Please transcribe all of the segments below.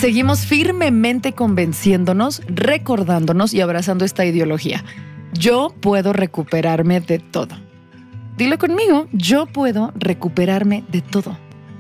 seguimos firmemente convenciéndonos, recordándonos y abrazando esta ideología. Yo puedo recuperarme de todo. Dilo conmigo, yo puedo recuperarme de todo.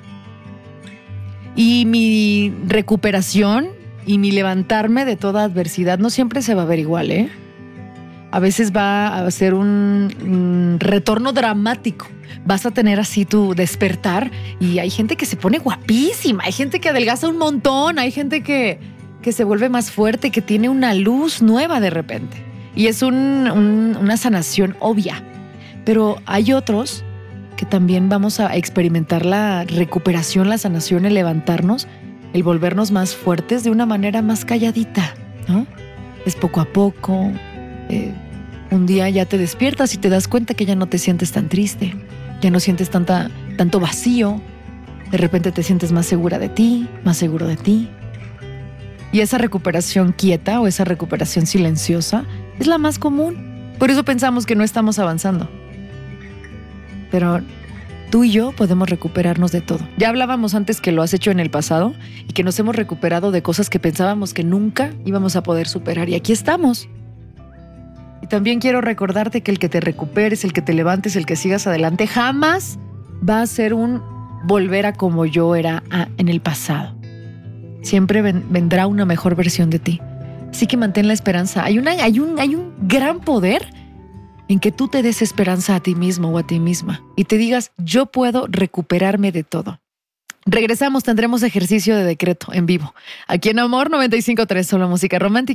Y mi recuperación y mi levantarme de toda adversidad no siempre se va a ver igual, ¿eh? A veces va a ser un retorno dramático. Vas a tener así tu despertar y hay gente que se pone guapísima, hay gente que adelgaza un montón, hay gente que se vuelve más fuerte, que tiene una luz nueva de repente. Y es una sanación obvia. Pero hay otros que también vamos a experimentar la recuperación, la sanación, el levantarnos, el volvernos más fuertes de una manera más calladita, ¿no? Es poco a poco. Un día ya te despiertas y te das cuenta que ya no te sientes tan triste, ya no sientes tanto vacío, de repente te sientes más segura de ti, más seguro de ti. Y esa recuperación quieta o esa recuperación silenciosa es la más común. Por eso pensamos que no estamos avanzando. Pero tú y yo podemos recuperarnos de todo. Ya hablábamos antes que lo has hecho en el pasado y que nos hemos recuperado de cosas que pensábamos que nunca íbamos a poder superar. Y aquí estamos. Y también quiero recordarte que el que te recuperes, el que te levantes, el que sigas adelante, jamás va a ser un volver a como yo era en el pasado. Siempre vendrá una mejor versión de ti. Así que mantén la esperanza. Hay un gran poder en que tú te des esperanza a ti mismo o a ti misma y te digas, yo puedo recuperarme de todo. Regresamos, tendremos ejercicio de decreto en vivo. Aquí en Amor 95.3, solo música romántica.